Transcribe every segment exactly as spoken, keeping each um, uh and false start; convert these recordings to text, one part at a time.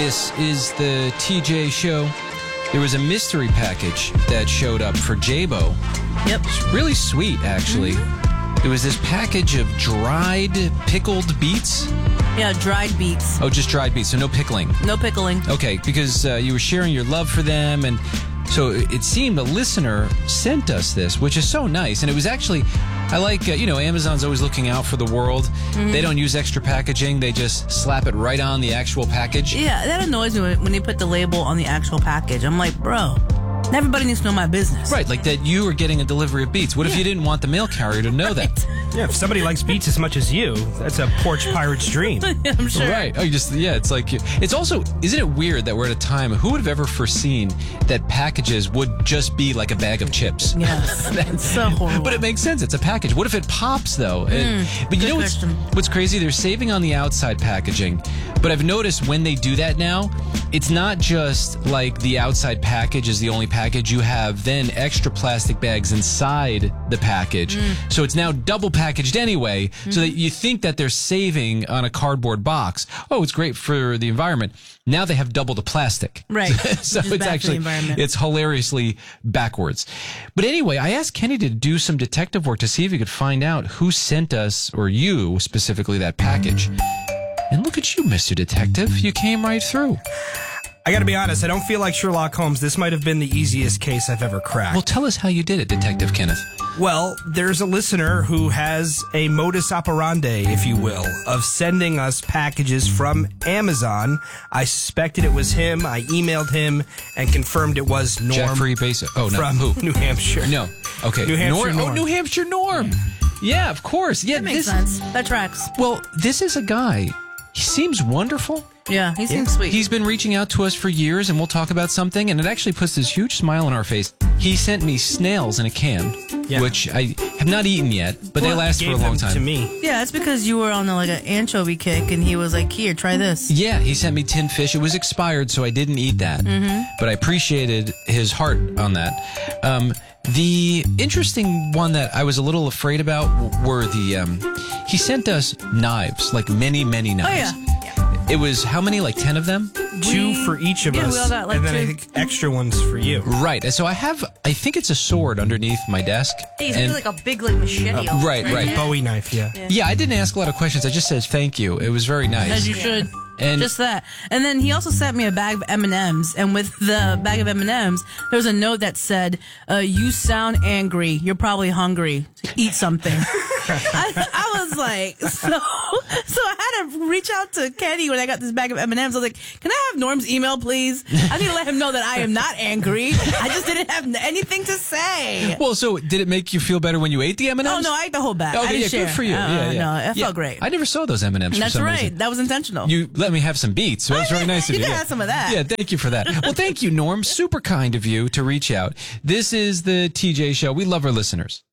This is the T J Show. There was a mystery package that showed up for J-Bo. Yep. It's really sweet, actually. Mm-hmm. There was this package of dried pickled beets. Yeah, dried beets. Oh, just dried beets, so no pickling. No pickling. Okay, because uh, you were sharing your love for them, and so it seemed a listener sent us this, which is so nice. And it was actually, I like, uh, you know, Amazon's always looking out for the world. Mm-hmm. They don't use extra packaging. They just slap it right on the actual package. Yeah, that annoys me when they put the label on the actual package. I'm like, bro, everybody needs to know my business. Right, like that you are getting a delivery of beets. What yeah. if you didn't want the mail carrier to know right. that? Yeah, if somebody likes beets as much as you, that's a porch pirate's dream. Yeah, I'm sure. Right. Oh, you just, yeah, it's like, it's also, isn't it weird that we're at a time, who would have ever foreseen that packages would just be like a bag of chips? Yes. That's so horrible. But it makes sense. It's a package. What if it pops, though? Mm, it, but you know what's, what's crazy? They're saving on the outside packaging. But I've noticed when they do that now, it's not just like the outside package is the only package. You have then extra plastic bags inside the package. Mm. So it's now double packaged anyway, mm-hmm. so that you think that they're saving on a cardboard box. Oh, it's great for the environment. Now they have double the plastic. Right. So it's actually, it's hilariously backwards. But anyway, I asked Kenny to do some detective work to see if he could find out who sent us, or you specifically, that package. And look at you, Mister Detective. You came right through. I gotta be honest, I don't feel like Sherlock Holmes. This might have been the easiest case I've ever cracked. Well, tell us how you did it, Detective Kenneth. Well, there's a listener who has a modus operandi, if you will, of sending us packages from Amazon. I suspected it was him. I emailed him and confirmed it was Norm. Jeffrey Basic. Oh, no. From who? New Hampshire. No. Okay. New Hampshire Norm. Norm. Oh, New Hampshire Norm. Yeah, of course. Yeah, that makes this, sense. That tracks. Well, this is a guy. He seems wonderful. Yeah, he seems yeah. sweet. He's been reaching out to us for years, and we'll talk about something, and it actually puts this huge smile on our face. He sent me snails in a can, yeah. which I have not eaten yet, but well, they last for a long time. To me. Yeah, it's because you were on a, like an anchovy kick, and he was like, here, try this. Yeah, he sent me tinned fish. It was expired, so I didn't eat that. Mm-hmm. But I appreciated his heart on that. Um, the interesting one that I was a little afraid about were the, um, he sent us knives, like many, many knives. Oh, yeah. It was how many? Like ten of them? Two we, for each of yeah, us. We all got like and then two. I think extra ones for you. Right. And so I have, I think it's a sword underneath my desk. He's and, like a big like machete. Uh, right, right. right. Bowie knife, yeah. yeah. Yeah, I didn't ask a lot of questions. I just said thank you. It was very nice. As you should. And just that. And then he also sent me a bag of M and M's. And with the bag of M and M's, there was a note that said, uh, you sound angry. You're probably hungry. Eat something. I, I was like, so, so I had to reach out to Kenny when I got this bag of M and M's. I was like, can I have Norm's email, please? I need to let him know that I am not angry. I just didn't have anything to say. Well, so did it make you feel better when you ate the M and M's? Oh, no, I ate the whole bag. Okay, I didn't yeah, share. good for you. Uh, yeah, yeah. No, it yeah. felt great. I never saw those M and M's for That's some right. reason. That was intentional. You let me have some beets. So that was very nice of you. You. You can yeah. have some of that. Yeah, thank you for that. Well, thank you, Norm. Super kind of you to reach out. This is the T J Show. We love our listeners.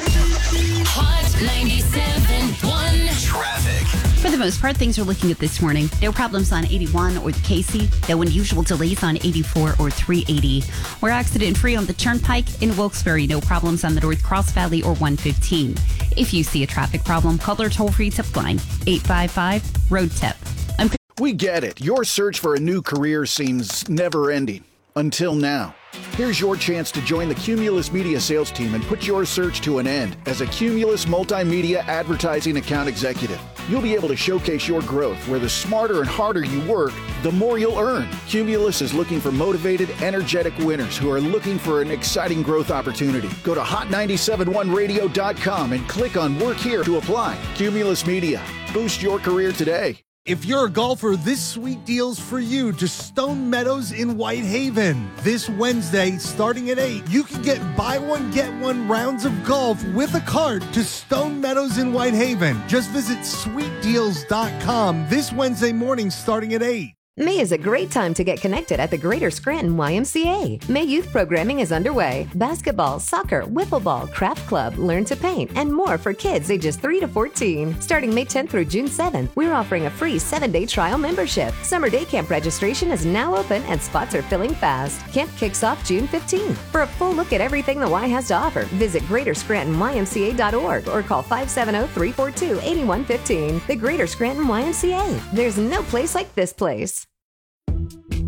Hot ninety-seven point one Traffic. For the most part, things are looking good this morning. No problems on eighty-one or the Casey. No unusual delays on eighty-four or three eighty. We're accident-free on the Turnpike. In Wilkes-Barre, no problems on the North Cross Valley or one fifteen. If you see a traffic problem, call our toll-free tip line, eight five five, road tip. I'm We get it. Your search for a new career seems never-ending. Until now. Here's your chance to join the Cumulus Media sales team and put your search to an end as a Cumulus Multimedia Advertising Account Executive. You'll be able to showcase your growth where the smarter and harder you work, the more you'll earn. Cumulus is looking for motivated, energetic winners who are looking for an exciting growth opportunity. Go to hot nine seven one radio dot com and click on Work Here to apply. Cumulus Media. Boost your career today. If you're a golfer, this sweet deal's for you to Stone Meadows in Whitehaven. This Wednesday, starting at eight, you can get buy one, get one rounds of golf with a cart to Stone Meadows in Whitehaven. Just visit sweet deals dot com this Wednesday morning starting at eight. May is a great time to get connected at the Greater Scranton Y M C A. May youth programming is underway. Basketball, soccer, wiffle ball, craft club, learn to paint, and more for kids ages three to fourteen. Starting May tenth through June seventh, we're offering a free seven-day trial membership. Summer day camp registration is now open and spots are filling fast. Camp kicks off June fifteenth. For a full look at everything the Y has to offer, visit greater scranton y m c a dot org or call five seven zero, three four two, eight one one five. The Greater Scranton Y M C A. There's no place like this place.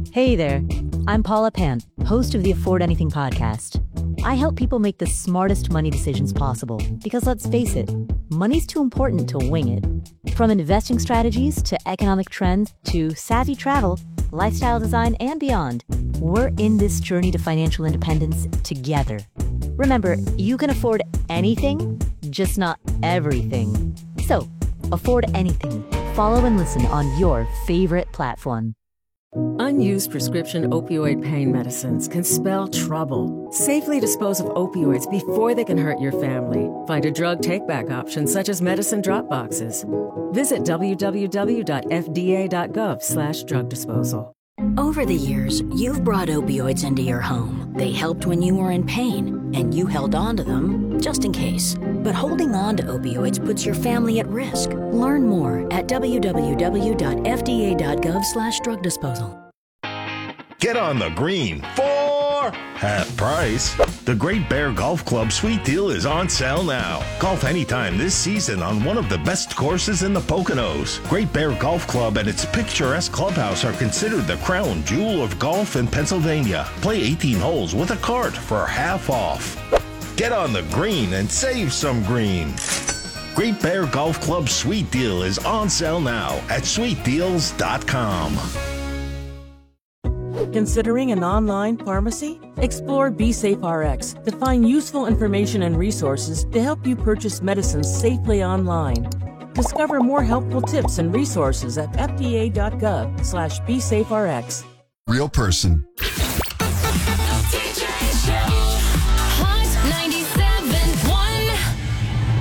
Hey there, I'm Paula Pant, host of the Afford Anything podcast. I help people make the smartest money decisions possible because, let's face it, money's too important to wing it. From investing strategies to economic trends to savvy travel, lifestyle design, and beyond, we're in this journey to financial independence together. Remember, you can afford anything, just not everything. So, afford anything. Follow and listen on your favorite platform. Unused prescription opioid pain medicines can spell trouble. Safely dispose of opioids before they can hurt your family. Find a drug take-back option such as medicine drop boxes. Visit w w w dot f d a dot gov slash drug disposal. Over the years, you've brought opioids into your home. They helped when you were in pain, and you held on to them just in case. But holding on to opioids puts your family at risk. Learn more at w w w dot f d a dot gov slash drug disposal. Get on the green for half price. The Great Bear Golf Club Sweet Deal is on sale now. Golf anytime this season on one of the best courses in the Poconos. Great Bear Golf Club and its picturesque clubhouse are considered the crown jewel of golf in Pennsylvania. Play eighteen holes with a cart for half off. Get on the green and save some green. Great Bear Golf Club Sweet Deal is on sale now at sweet deals dot com. Considering an online pharmacy? Explore BeSafeRx to find useful information and resources to help you purchase medicines safely online. Discover more helpful tips and resources at f d a dot gov slash BeSafeRx. Real person,